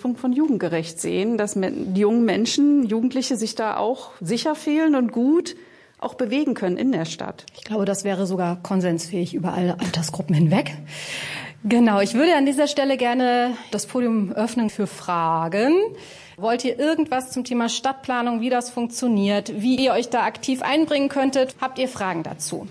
Gesichtspunkt von jugendgerecht sehen, dass die jungen Menschen, Jugendliche sich da auch sicher fühlen und gut auch bewegen können in der Stadt. Ich glaube, das wäre sogar konsensfähig über alle Altersgruppen hinweg. Genau, ich würde an dieser Stelle gerne das Podium öffnen für Fragen. Wollt ihr irgendwas zum Thema Stadtplanung, wie das funktioniert, wie ihr euch da aktiv einbringen könntet? Habt ihr Fragen dazu?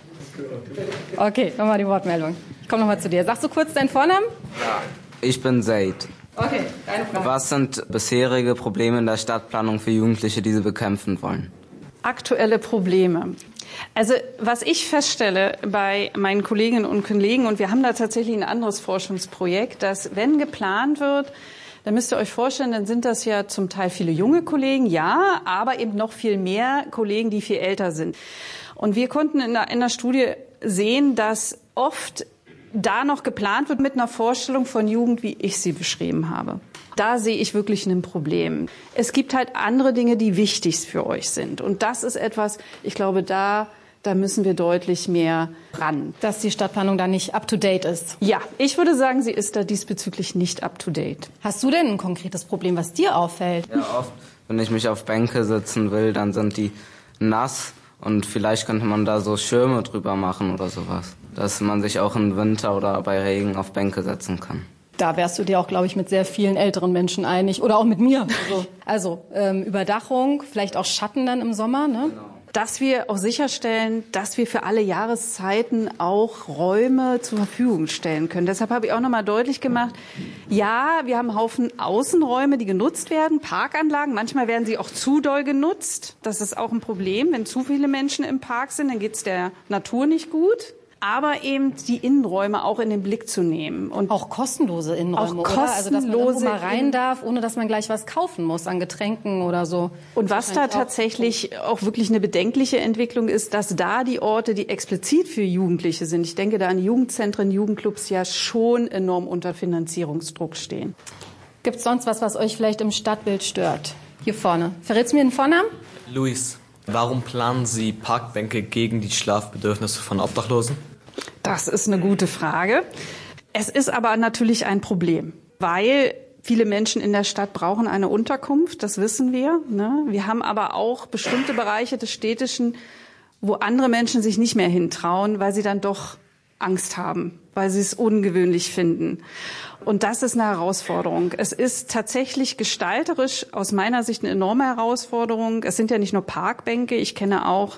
Okay, nochmal die Wortmeldung. Ich komme nochmal zu dir. Sagst du kurz deinen Vornamen? Ja, ich bin Zaid. Okay, deine Frage. Was sind bisherige Probleme in der Stadtplanung für Jugendliche, die sie bekämpfen wollen? Aktuelle Probleme. Also was ich feststelle bei meinen Kolleginnen und Kollegen, und wir haben da tatsächlich ein anderes Forschungsprojekt, dass wenn geplant wird, dann müsst ihr euch vorstellen, dann sind das ja zum Teil viele junge Kollegen, ja, aber eben noch viel mehr Kollegen, die viel älter sind. Und wir konnten in der Studie sehen, dass oft da noch geplant wird mit einer Vorstellung von Jugend, wie ich sie beschrieben habe. Da sehe ich wirklich ein Problem. Es gibt halt andere Dinge, die wichtig für euch sind. Und das ist etwas, ich glaube, da müssen wir deutlich mehr ran. Dass die Stadtplanung da nicht up-to-date ist. Ja, ich würde sagen, sie ist da diesbezüglich nicht up-to-date. Hast du denn ein konkretes Problem, was dir auffällt? Ja, oft, wenn ich mich auf Bänke sitzen will, dann sind die nass. Und vielleicht könnte man da so Schirme drüber machen oder sowas. Dass man sich auch im Winter oder bei Regen auf Bänke setzen kann. Da wärst du dir auch, glaube ich, mit sehr vielen älteren Menschen einig. Oder auch mit mir. Also Überdachung, vielleicht auch Schatten dann im Sommer, ne? Genau. Dass wir auch sicherstellen, dass wir für alle Jahreszeiten auch Räume zur Verfügung stellen können. Deshalb habe ich auch nochmal deutlich gemacht, ja, wir haben einen Haufen Außenräume, die genutzt werden, Parkanlagen. Manchmal werden sie auch zu doll genutzt. Das ist auch ein Problem. Wenn zu viele Menschen im Park sind, dann geht es der Natur nicht gut. Aber eben die Innenräume auch in den Blick zu nehmen. Und auch kostenlose Innenräume, auch oder? Also, dass man irgendwo mal rein darf, ohne dass man gleich was kaufen muss an Getränken oder so. Und was da tatsächlich auch wirklich eine bedenkliche Entwicklung ist, dass da die Orte, die explizit für Jugendliche sind, ich denke da an Jugendzentren, Jugendclubs, ja schon enorm unter Finanzierungsdruck stehen. Gibt es sonst was euch vielleicht im Stadtbild stört? Hier vorne. Verrätst du mir den Vornamen? Luis, warum planen Sie Parkbänke gegen die Schlafbedürfnisse von Obdachlosen? Das ist eine gute Frage. Es ist aber natürlich ein Problem, weil viele Menschen in der Stadt brauchen eine Unterkunft, das wissen wir. Ne? Wir haben aber auch bestimmte Bereiche des Städtischen, wo andere Menschen sich nicht mehr hintrauen, weil sie dann doch Angst haben, weil sie es ungewöhnlich finden. Und das ist eine Herausforderung. Es ist tatsächlich gestalterisch aus meiner Sicht eine enorme Herausforderung. Es sind ja nicht nur Parkbänke, ich kenne auch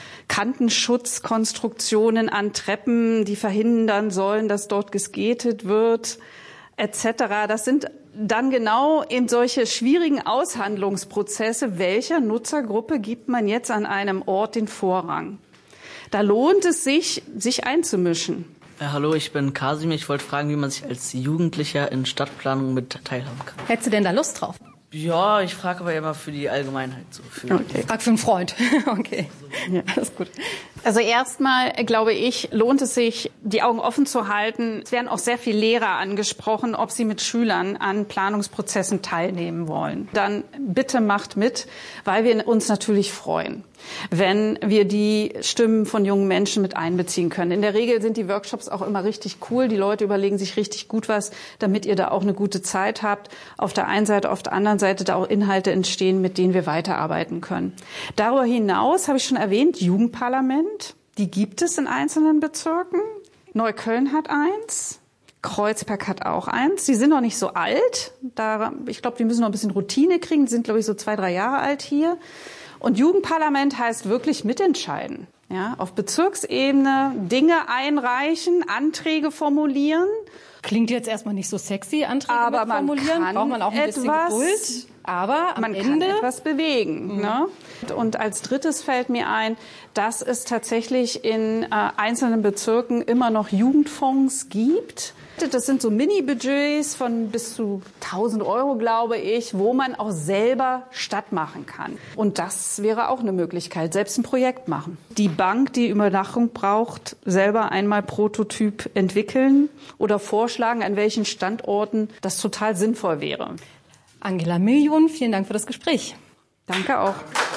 Kantenschutzkonstruktionen an Treppen, die verhindern sollen, dass dort geskatet wird, etc. Das sind dann genau eben solche schwierigen Aushandlungsprozesse. Welcher Nutzergruppe gibt man jetzt an einem Ort den Vorrang? Da lohnt es sich, sich einzumischen. Hallo, ich bin Kasim. Ich wollte fragen, wie man sich als Jugendlicher in Stadtplanung mit teilhaben kann. Hättest du denn da Lust drauf? Ja, ich frage aber immer für die Allgemeinheit. So okay. Frag für einen Freund. Okay, ja. Alles gut. Also erstmal, glaube ich, lohnt es sich, die Augen offen zu halten. Es werden auch sehr viele Lehrer angesprochen, ob sie mit Schülern an Planungsprozessen teilnehmen wollen. Dann bitte macht mit, weil wir uns natürlich freuen, wenn wir die Stimmen von jungen Menschen mit einbeziehen können. In der Regel sind die Workshops auch immer richtig cool. Die Leute überlegen sich richtig gut was, damit ihr da auch eine gute Zeit habt. Auf der einen Seite, auf der anderen Seite da auch Inhalte entstehen, mit denen wir weiterarbeiten können. Darüber hinaus habe ich schon erwähnt, Jugendparlament. Die gibt es in einzelnen Bezirken. Neukölln hat eins. Kreuzberg hat auch eins. Die sind noch nicht so alt. Ich glaube, die müssen noch ein bisschen Routine kriegen. Die sind, glaube ich, so 2, 3 Jahre alt hier. Und Jugendparlament heißt wirklich mitentscheiden. Ja, auf Bezirksebene Dinge einreichen, Anträge formulieren. Klingt jetzt erstmal nicht so sexy, Anträge formulieren. Braucht man auch ein bisschen Geduld. Aber am Ende kann etwas bewegen. Ne? Und als drittes fällt mir ein, dass es tatsächlich in einzelnen Bezirken immer noch Jugendfonds gibt. Das sind so Mini-Budgets von bis zu 1.000 €, glaube ich, wo man auch selber Stadt machen kann. Und das wäre auch eine Möglichkeit, selbst ein Projekt machen. Die Bank, die Überdachung braucht, selber einmal Prototyp entwickeln oder vorschlagen, an welchen Standorten das total sinnvoll wäre. Angela Million, vielen Dank für das Gespräch. Danke auch.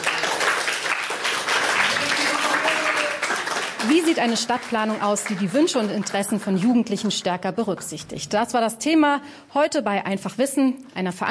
Wie sieht eine Stadtplanung aus, die die Wünsche und Interessen von Jugendlichen stärker berücksichtigt? Das war das Thema heute bei Einfach Wissen, einer Veranstaltung